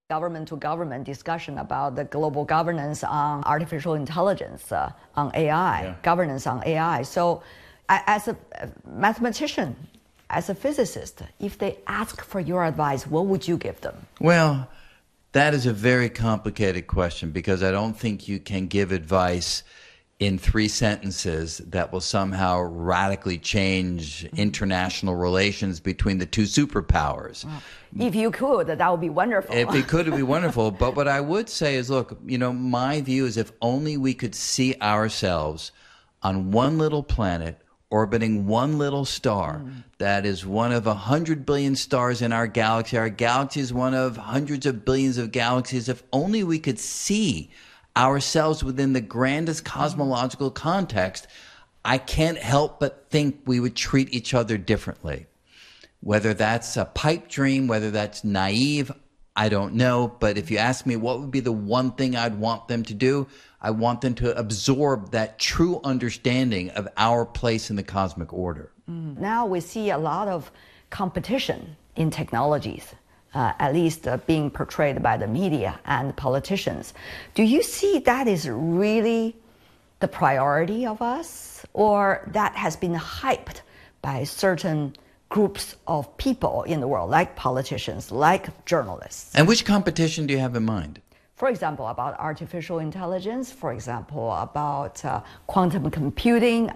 government to government discussion about the global governance on artificial intelligence, on AI, Yeah. governance on AI. So, as a mathematician, as a physicist, if they ask for your advice, what would you give them? Well, that is a very complicated question because I don't think you can give advice in 3 sentences that will somehow radically change international relations between the two superpowers. Wow. If you could, that would be wonderful. If it could, it would be wonderful. But what I would say is, look, my view is if only we could see ourselves on one little planet orbiting one little star that is one of 100 billion stars in our galaxy. Our galaxy is one of hundreds of billions of galaxies. If only we could see ourselves within the grandest cosmological context, I can't help but think we would treat each other differently. Whether that's a pipe dream, whether that's naive, I don't know. But if you ask me what would be the one thing I'd want them to do, I want them to absorb that true understanding of our place in the cosmic order. Now we see a lot of competition in technologies. At least being portrayed by the media and politicians. Do you see that is really the priority of us, or that has been hyped by certain groups of people in the world, like politicians, like journalists? And which competition do you have in mind? For example, about artificial intelligence, for example, about quantum computing.